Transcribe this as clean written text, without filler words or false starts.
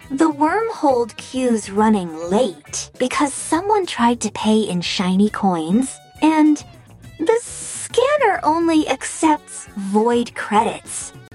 The wormhole queue's running late because someone tried to pay in shiny coins, and the scanner only accepts void credits.